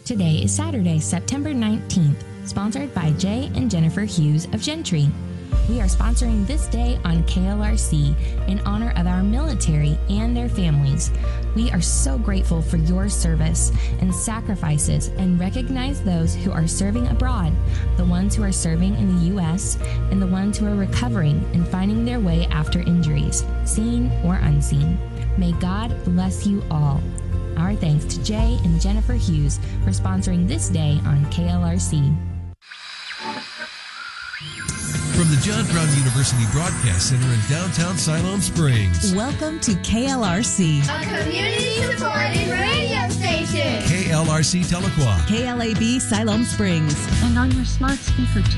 Today is Saturday, September 19th, sponsored by Jay and Jennifer Hughes of Gentry. We are sponsoring this day on KLRC in honor of our military and their families. We are so grateful for your service and sacrifices and recognize those who are serving abroad, the ones who are serving in the U.S., and the ones who are recovering and finding their way after injuries, seen or unseen. May God bless you all. Our thanks to Jay and Jennifer Hughes for sponsoring this day on KLRC. From the John Brown University Broadcast Center in downtown Siloam Springs. Welcome to KLRC, a community-supported radio station. KLRC Tahlequah. KLAB Siloam Springs. And on your smart speaker, too.